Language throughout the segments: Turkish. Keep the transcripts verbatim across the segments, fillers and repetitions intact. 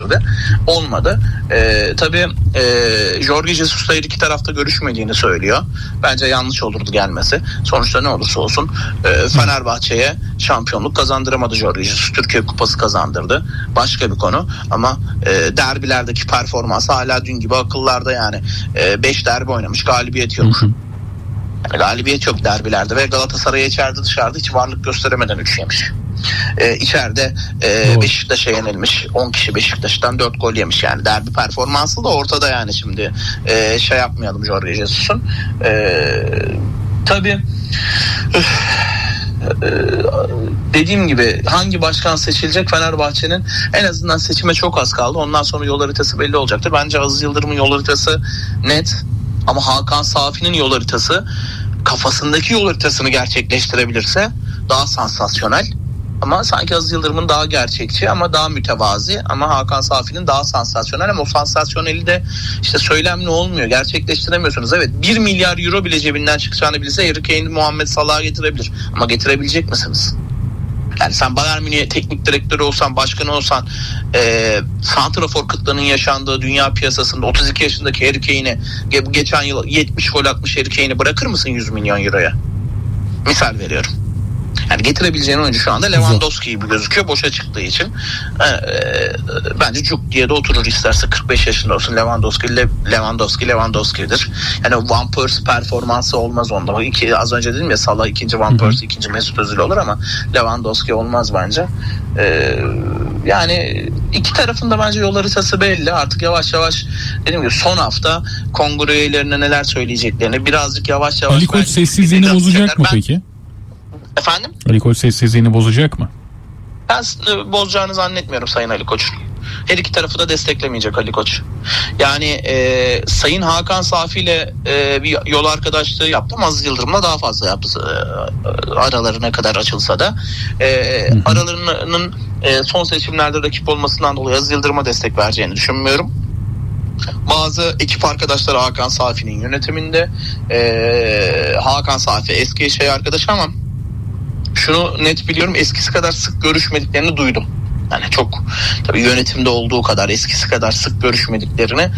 getirdi. Olmadı. Ee, tabii e, Jorge Jesus'la her iki tarafta görüşmediğini söylüyor. Bence yanlış olurdu gelmesi. Sonuçta ne olursa olsun e, Fenerbahçe'ye şampiyonluk kazandıramadı Jorge Jesus. Türkiye Kupası kazandırdı. Başka bir konu ama e, derbilerdeki performansı hala dün gibi akıllarda yani. beş e, derbi oynamış, galibiyet yok. Hı hı. Yani galibiyet yok derbilerde ve Galatasaray'a içeride dışarıda hiç varlık gösteremeden üç yemiş. Ee, içeride e, Beşiktaş'a yenilmiş. on kişi Beşiktaş'tan dört gol yemiş yani. Derbi performansı da ortada yani şimdi. Ee, şey yapmayalım Jorge Jesus'un. Ee, tabii dediğim gibi hangi başkan seçilecek Fenerbahçe'nin en azından seçime çok az kaldı. Ondan sonra yol haritası belli olacaktır. Bence Aziz Yıldırım'ın yol haritası net. Ama Hakan Safi'nin yol haritası kafasındaki yol haritasını gerçekleştirebilirse daha sansasyonel. Ama sanki Aziz Yıldırım'ın daha gerçekçi ama daha mütevazi, ama Hakan Safi'nin daha sansasyonel, ama o sansasyoneli de işte söylemle olmuyor, gerçekleştiremiyorsunuz. Evet, bir milyar euro bile cebinden çıkacağını bilse Harry Kane'i Muhammed Salah'a getirebilir. Ama getirebilecek misiniz? Yani sen Bayern Münih'e teknik direktörü olsan, başkanı olsan, e, santrafor kıtlığının yaşandığı dünya piyasasında otuz iki yaşındaki Harry Kane'i, geçen yıl yetmiş gol atmış Harry Kane'i bırakır mısın yüz milyon euroya? Misal veriyorum. Yani getirebileceğin oyuncu şu anda Lewandowski gibi gözüküyor boşa çıktığı için. Ee, bence cuk diye de oturur, isterse kırk beş yaşında olsun. Lewandowski Lewandowski Lewandowski'dir. Yani Van Persie performansı olmaz onda. İki, az önce dedim ya, Salah ikinci, Van Persie ikinci, Mesut Özil olur ama Lewandowski olmaz bence. Ee, yani iki tarafında bence yol haritası belli. Artık yavaş yavaş, dediğim gibi son hafta kongre üyelerine neler söyleyeceklerini birazcık yavaş yavaş. Ali Koç sessizliğini bozacak mı ben, peki? Efendim? Ali Koç sessizliğini bozacak mı? Ben bozacağını zannetmiyorum Sayın Ali Koç'un. Her iki tarafı da desteklemeyecek Ali Koç. Yani e, Sayın Hakan Safi ile e, bir yol arkadaşlığı yaptım. Aziz Yıldırım'la daha fazla yaptı. E, araları ne kadar açılsa da. E, aralarının e, son seçimlerde rakip olmasından dolayı Aziz Yıldırım'a destek vereceğini düşünmüyorum. Bazı ekip arkadaşları Hakan Safi'nin yönetiminde. E, Hakan Safi eski şey arkadaş ama şunu net biliyorum, eskisi kadar sık görüşmediklerini duydum. Yani çok tabii yönetimde olduğu kadar eskisi kadar sık görüşmediklerini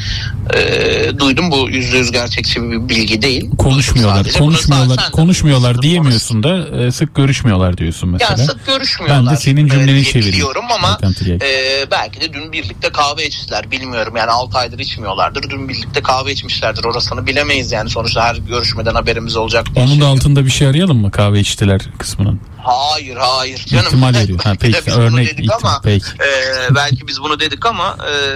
e, duydum. Bu yüzde yüz gerçekçi bir bilgi değil. Konuşmuyorlar, konuşmuyorlar, sadece, konuşmuyorlar diyemiyorsun da e, sık görüşmüyorlar diyorsun mesela. Ya sık görüşmüyorlar. Ben de senin cümleni çevireyim. Biliyorum ama e, belki de dün birlikte kahve içtiler. Bilmiyorum yani, altı aydır içmiyorlardır. Dün birlikte kahve içmişlerdir. Orasını bilemeyiz yani. Sonuçta her görüşmeden haberimiz olacak. Onun şey da altında bir şey arayalım mı kahve içtiler kısmının? Hayır hayır canım. İhtimal veriyor. Ha, peki biz örnek dedik ihtimal, ama peki. E, belki biz bunu dedik ama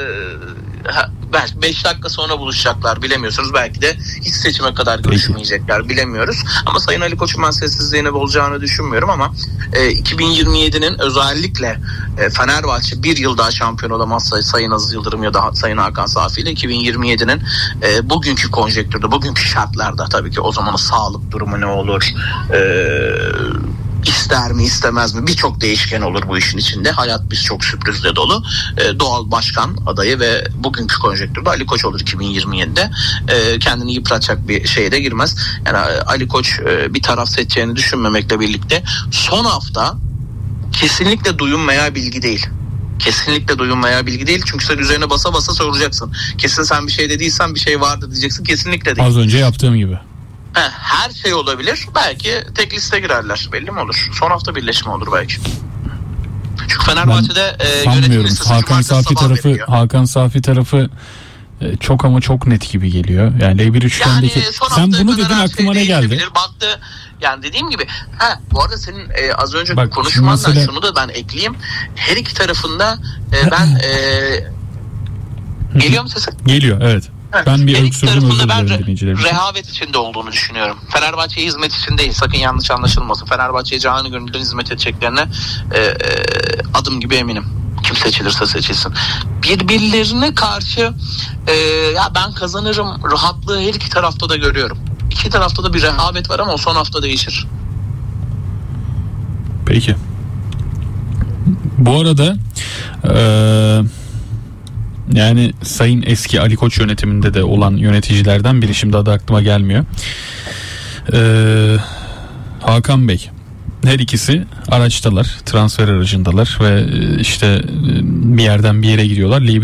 beş dakika sonra buluşacaklar, bilemiyorsunuz. Belki de hiç seçime kadar görüşmeyecekler, bilemiyoruz. Ama Sayın Ali Koç'un ben sessizliğini bozacağını düşünmüyorum ama e, iki bin yirmi yedinin özellikle e, Fenerbahçe bir yıl daha şampiyon olamazsa Sayın Aziz Yıldırım ya da Sayın Hakan Safi ile iki bin yirmi yedinin e, bugünkü konjektürde, bugünkü şartlarda tabii ki o zamanın sağlık durumu ne olur, eee İster mi istemez mi, birçok değişken olur bu işin içinde. Hayat biz çok sürprizle dolu. Ee, doğal başkan adayı ve bugünkü konjektürde Ali Koç olur iki bin yirmi yedide. Ee, kendini yıpratacak bir şeye de girmez. Yani Ali Koç e, bir taraf seçeceğini düşünmemekle birlikte son hafta kesinlikle duyum veya bilgi değil. Kesinlikle duyum veya bilgi değil. Çünkü sen üzerine basa basa soracaksın. Kesin sen bir şey dediysen bir şey vardı diyeceksin. Kesinlikle değil. Az önce yaptığım gibi. Her şey olabilir. Belki tek liste girerler. Belli mi olur? Son hafta birleşme olur belki. Çünkü Fenerbahçe'de e, sanmıyorum. Hakan Safi tarafı veriyor. Hakan Safi tarafı e, çok ama çok net gibi geliyor. Yani L bir üçgendeki yani sen bunu dedin, aklıma ne geldi? Baktı. Yani dediğim gibi. Ha, bu arada senin e, az önce bak, konuşmandan mesela şunu da ben ekleyeyim. Her iki tarafında e, ben e, geliyor mu sesin? Geliyor, evet. Ben bir öksürdüm, özür ben dilerim. re- rehavet içinde olduğunu düşünüyorum. Fenerbahçe'ye hizmet için değil. Sakın yanlış anlaşılmasın. Fenerbahçe'ye canı gönülden hizmet edeceklerine e, e, adım gibi eminim. Kim seçilirse seçilsin. Birbirlerine karşı e, ya ben kazanırım rahatlığı her iki tarafta da görüyorum. İki tarafta da bir rehavet var ama o son hafta değişir. Peki. Bu arada eee yani Sayın eski Ali Koç yönetiminde de olan yöneticilerden biri, şimdi adı aklıma gelmiyor. Ee, Hakan Bey. Her ikisi araçtalar, transfer aracındalar ve işte bir yerden bir yere gidiyorlar.